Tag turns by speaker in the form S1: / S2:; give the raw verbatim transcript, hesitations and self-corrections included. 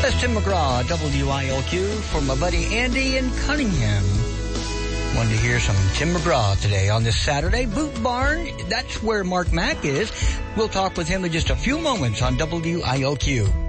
S1: That's Tim McGraw, W I L Q, for my buddy Andy in Cunningham. Wanted to hear some Tim McGraw today on this Saturday. Boot Barn, that's where Mark Mack is. We'll talk with him in just a few moments on W I L Q.